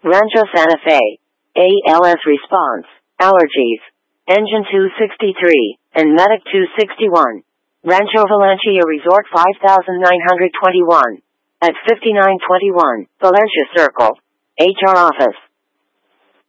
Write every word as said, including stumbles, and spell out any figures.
Rancho Santa Fe, A L S response, allergies, engine two sixty-three, and medic two sixty-one. Rancho Valencia Resort five thousand nine hundred twenty-one. At fifty-nine twenty-one, Valencia Circle. H R Office.